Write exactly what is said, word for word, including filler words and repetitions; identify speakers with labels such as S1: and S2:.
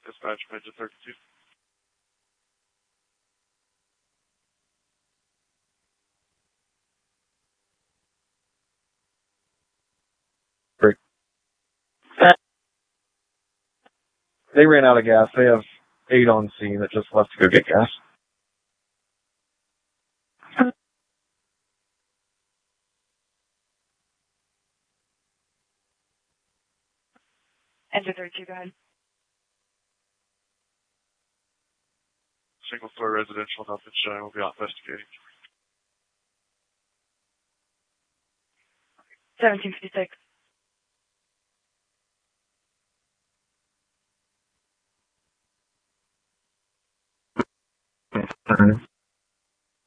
S1: Dispatch, Midget thirty-two.
S2: Great. They ran out of gas. They have eight on scene that just left to go get gas.
S3: Enter thirty-two, go ahead.
S1: Single floor residential, nothing showing. We'll be out investigating.
S3: seventeen fifty-six.